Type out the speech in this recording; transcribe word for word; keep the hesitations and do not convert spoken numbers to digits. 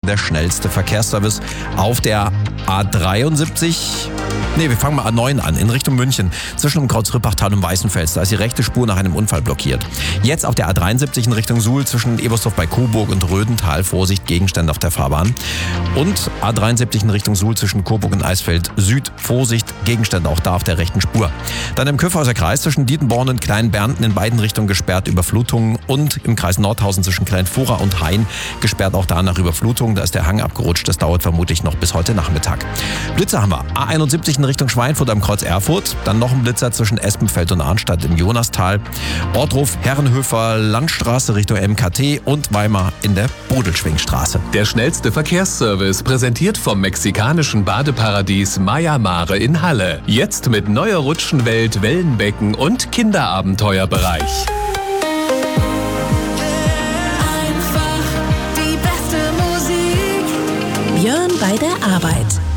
der schnellste Verkehrsservice auf der A dreiundsiebzig. Ne, wir fangen mal A neun an, in Richtung München. Zwischen dem Kreuz-Rippachtal und Weißenfels. Da ist die rechte Spur nach einem Unfall blockiert. Jetzt auf der A dreiundsiebzig in Richtung Suhl zwischen Ebersdorf bei Coburg und Rödental. Vorsicht, Gegenstände auf der Fahrbahn. Und A dreiundsiebzig in Richtung Suhl zwischen Coburg und Eisfeld Süd. Vorsicht, Gegenstände auch da auf der rechten Spur. Dann im Kyffhäuser Kreis zwischen Dietenborn und Kleinbernten in beiden Richtungen gesperrt, Überflutungen. Und im Kreis Nordhausen zwischen Kleinfura und Hain gesperrt, auch da nach Überflutungen. Da ist der Hang abgerutscht. Das dauert vermutlich noch bis heute Nachmittag. Blitzer haben wir. A einundsiebzig in Richtung Schweinfurt am Kreuz Erfurt. Dann noch ein Blitzer zwischen Espenfeld und Arnstadt im Jonastal. Ortruf, Herrenhöfer, Landstraße Richtung M K T und Weimar in der Bodelschwingstraße. Der schnellste Verkehrsservice präsentiert vom mexikanischen Badeparadies Maya Mare in Halle. Jetzt mit neuer Rutschenwelt, Wellenbecken und Kinderabenteuerbereich. Einfach die beste Musik. Björn bei der Arbeit.